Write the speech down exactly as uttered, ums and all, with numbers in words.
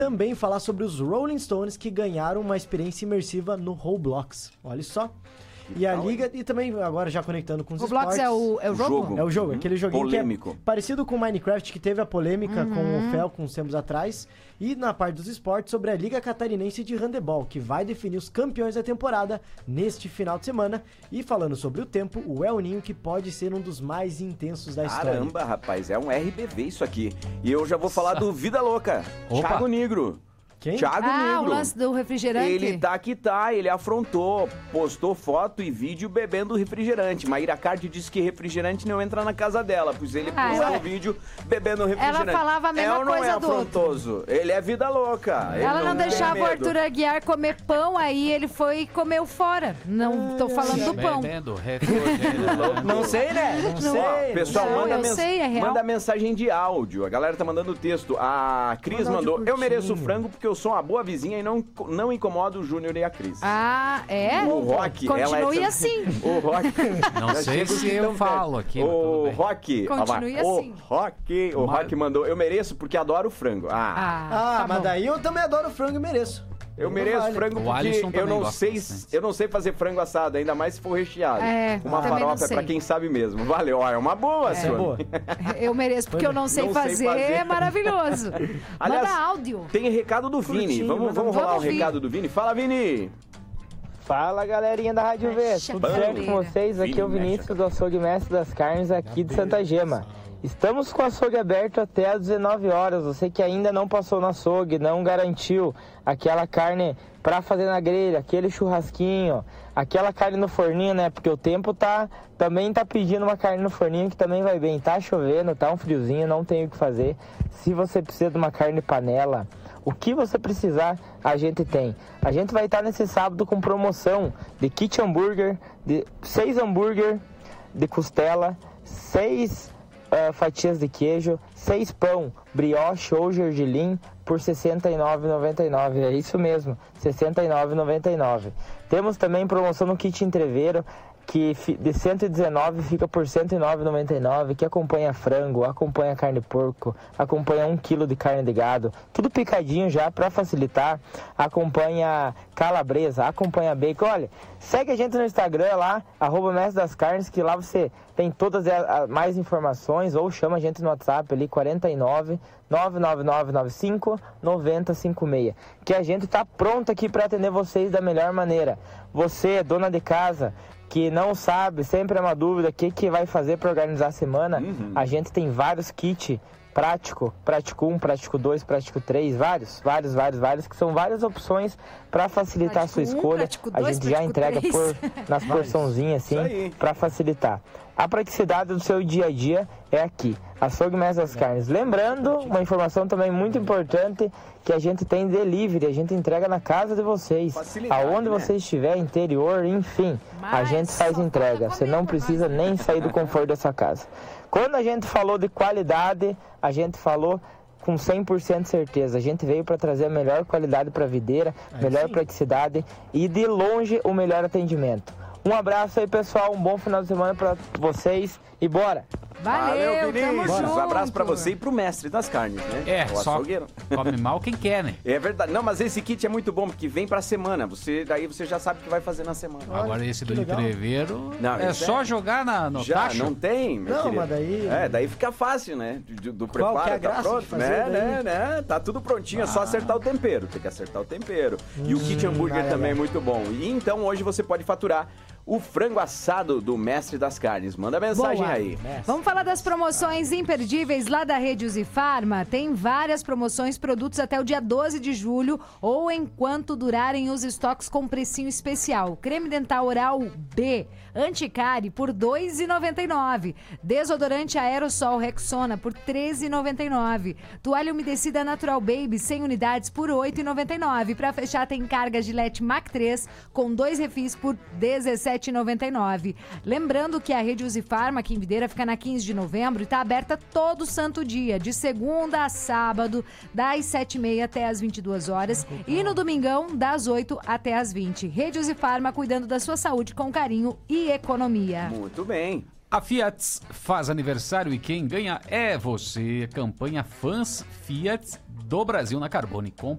também falar sobre os Rolling Stones que ganharam uma experiência imersiva no Roblox. Olha só. E a Liga, e também agora já conectando com os Roblox esportes. é o, é o jogo? jogo? É o jogo, Uhum. aquele joguinho Polêmico. que é parecido com o Minecraft, que teve a polêmica Uhum. com o Fel, uns tempos atrás. E na parte dos esportes, sobre a Liga Catarinense de Handebol, que vai definir os campeões da temporada neste final de semana. E falando sobre o tempo, o El Ninho, que pode ser um dos mais intensos da história. Caramba, rapaz, é um R B V isso aqui. E eu já vou falar do Vida Louca. Opa. Thiago Negro. Quem? Thiago Ah, Negro. o lance do refrigerante? Ele tá que tá, ele afrontou, postou foto e vídeo bebendo refrigerante. Maíra Cardi disse que refrigerante não entra na casa dela, pois ele Ah, postou ela- vídeo bebendo refrigerante. Ela falava a mesma é ou não coisa é do outro. afrontoso? Ele é vida louca. Ele Ela não tem deixava o medo. Arthur Aguiar comer pão, aí ele foi e comeu fora. Não tô falando do pão. Bebendo refrigerante. Não sei, né? Não, sei. Ó, pessoal, Não, manda, eu mens- sei, é real. manda mensagem de áudio. A galera tá mandando texto. A Cris Manda áudio mandou: Eu mereço curtinho. frango porque eu sou uma boa vizinha e não, não incomodo o Júnior e a Cris. Ah, é? O Rock, ela é... Continue assim. O Rock. Não sei se eu falo aqui, mas tudo O bem. Rock. Continue ó, assim. O Rock, o Mas- Rock mandou: Eu mereço porque adoro frango. Ah, Ah, Ah, tá mas bom. daí eu também adoro frango e mereço. eu Não mereço vale. frango O porque Alisson eu também não gosta sei, bastante. eu não sei fazer frango assado, ainda mais se for recheado. É, uma também não farofa é sei. pra quem sabe mesmo. Valeu, ó, é uma boa, Essa é Sônia. boa. Eu mereço, porque eu não sei, Não sei fazer, fazer. é maravilhoso. Aliás, Manda áudio. Tem recado do Vini. Curtinho, Vamos, manda- vamos rolar Vamos o ouvir. recado do Vini? Fala, Vini! Fala galerinha da Rádio V, Mexe a tudo certo com cadeira. vocês? Aqui é o Vini, mexe Vinícius a do Açougue Mestre das Carnes aqui de Santa Gema. Estamos com o açougue aberto até às dezenove horas. Você que ainda não passou no açougue, não garantiu aquela carne para fazer na grelha, aquele churrasquinho, aquela carne no forninho, né? Porque o tempo tá também tá pedindo uma carne no forninho que também vai bem. Tá chovendo, tá um friozinho, não tem o que fazer. Se você precisa de uma carne panela, o que você precisar, a gente tem. A gente vai estar nesse sábado com promoção de kit hambúrguer, de seis hambúrguer de costela, seis uh, fatias de queijo, seis pão, brioche ou gergelim por sessenta e nove reais e noventa e nove centavos. É isso mesmo, sessenta e nove reais e noventa e nove centavos. Temos também promoção no kit entreveiro, que de cento e dezenove fica por cento e nove reais e noventa e nove centavos, que acompanha frango, acompanha carne de porco, acompanha um quilo de carne de gado, tudo picadinho já para facilitar, acompanha calabresa, acompanha bacon. Olha, segue a gente no Instagram lá, arroba Mestre das Carnes, que lá você tem todas as mais informações, ou chama a gente no WhatsApp ali, quarenta e nove, nove nove nove nove cinco, nove zero cinco seis, que a gente tá pronto aqui para atender vocês da melhor maneira. Você, dona de casa, que não sabe, sempre é uma dúvida, o que, que vai fazer para organizar a semana, Uhum. a gente tem vários kits, prático, prático um, prático dois, prático três, vários, vários, vários, vários, que são várias opções para facilitar Prático a sua um, escolha. prático A dois, gente já prático entrega três. por, nas porçãozinhas Isso assim, aí. para facilitar. A praticidade do seu dia a dia é aqui, Açougue Mestre das Carnes. Lembrando, uma informação também muito importante, que a gente tem delivery, a gente entrega na casa de vocês, Facilidade, aonde né? você estiver, interior, enfim, a Mas gente faz só entrega. falta Você comer não por precisa mais. nem sair do conforto da sua casa. Quando a gente falou de qualidade, a gente falou com cem por cento de certeza. A gente veio para trazer a melhor qualidade para a videira, melhor sim. praticidade e de longe o melhor atendimento. Um abraço aí, pessoal, um bom final de semana para vocês e bora! Valeu, tamo Vinícius. junto. Um abraço pra você e pro mestre das carnes, né? É, O só açougueiro. come mal quem quer, né? É verdade. Não, mas esse kit é muito bom, porque vem pra semana. Você, daí você já sabe o que vai fazer na semana. Agora esse do que legal. entreveiro Não, é esse só é- jogar na, no Já, tacho. não tem, meu Não, querido. mas daí- É, daí fica fácil, né? Do, do Qual preparo, que é a tá graça de pronto, fazer né, daí? né, né? Tá tudo prontinho, é só acertar o tempero. Tem que acertar o tempero. E o kit hambúrguer nada, também é né? muito bom. E então hoje você pode faturar o frango assado do mestre das carnes. Manda mensagem Boa. aí. Vamos falar das promoções imperdíveis lá da Rede Usifarma. Tem várias promoções, produtos até o dia doze de julho ou enquanto durarem os estoques com precinho especial. Creme dental oral B, anticárie por dois reais e noventa e nove centavos. Desodorante aerossol Rexona por treze reais e noventa e nove centavos. Toalha umedecida Natural Baby cem unidades por oito reais e noventa e nove centavos. Para fechar tem carga Gillette Mac três com dois refis por dezessete reais e noventa e nove centavos. Lembrando que a Rede Usifarma aqui em Videira fica na quinze de novembro e está aberta todo santo dia, de segunda a sábado, das sete e meia até as vinte e duas horas e no domingão, das oito até as vinte. Rede Usifarma cuidando da sua saúde com carinho e economia. Muito bem. A Fiat faz aniversário e quem ganha é você. Campanha Fãs Fiat do Brasil na Carbone. Compre